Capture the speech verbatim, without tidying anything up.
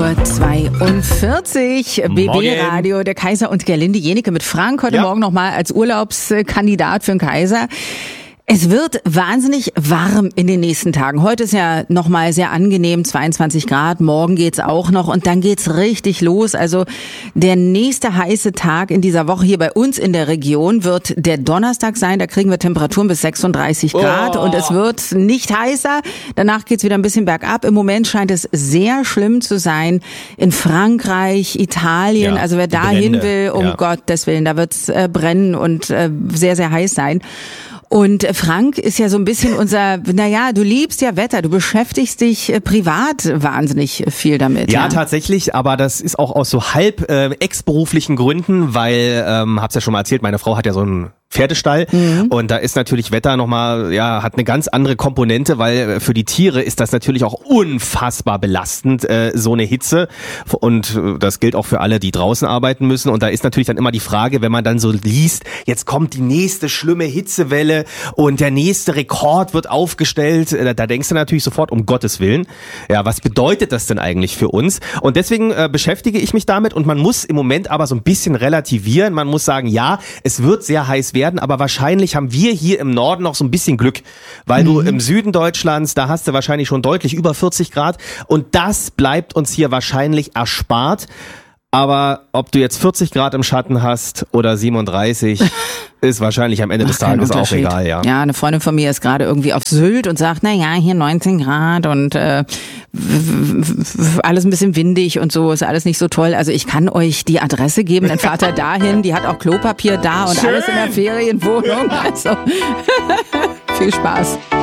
Uhr zweiundvierzig. B B-Radio, der Kaiser und Gerlinde Jenike mit Frank heute ja. Morgen nochmal als Urlaubskandidat für den Kaiser. Es wird wahnsinnig warm in den nächsten Tagen. Heute ist ja nochmal sehr angenehm, zweiundzwanzig Grad. Morgen geht's auch noch und dann geht's richtig los. Also der nächste heiße Tag in dieser Woche hier bei uns in der Region wird der Donnerstag sein. Da kriegen wir Temperaturen bis sechsunddreißig Grad oh. und es wird nicht heißer. Danach geht's wieder ein bisschen bergab. Im Moment scheint es sehr schlimm zu sein in Frankreich, Italien. Ja, also wer da hin will, um ja. Gottes Willen, da wird's äh, brennen und äh, sehr, sehr heiß sein. Und Frank ist ja so ein bisschen unser, naja, du liebst ja Wetter, du beschäftigst dich äh, privat wahnsinnig viel damit. Ja, ja, tatsächlich, aber das ist auch aus so halb äh, ex-beruflichen Gründen, weil, ähm, hab's ja schon mal erzählt, meine Frau hat ja so einen Pferdestall mhm. und da ist natürlich Wetter nochmal, ja, hat eine ganz andere Komponente, weil für die Tiere ist das natürlich auch unfassbar belastend, äh, so eine Hitze, und das gilt auch für alle, die draußen arbeiten müssen, und da ist natürlich dann immer die Frage, wenn man dann so liest, jetzt kommt die nächste schlimme Hitzewelle und der nächste Rekord wird aufgestellt, da, da denkst du natürlich sofort, um Gottes Willen, ja, was bedeutet das denn eigentlich für uns? Und deswegen äh, beschäftige ich mich damit, und man muss im Moment aber so ein bisschen relativieren, man muss sagen, ja, es wird sehr heiß werden, aber wahrscheinlich haben wir hier im Norden noch so ein bisschen Glück, weil mhm. du im Süden Deutschlands, da hast du wahrscheinlich schon deutlich über vierzig Grad, und das bleibt uns hier wahrscheinlich erspart. Aber ob du jetzt vierzig Grad im Schatten hast oder siebenunddreißig, ist wahrscheinlich am Ende des Ach, Tages auch egal, ja. Ja, eine Freundin von mir ist gerade irgendwie auf Sylt und sagt, na ja, hier neunzehn Grad und äh, alles ein bisschen windig und so, ist alles nicht so toll. Also ich kann euch die Adresse geben, dann fahrt ihr dahin, die hat auch Klopapier da und Schön. Alles in der Ferienwohnung. Also viel Spaß.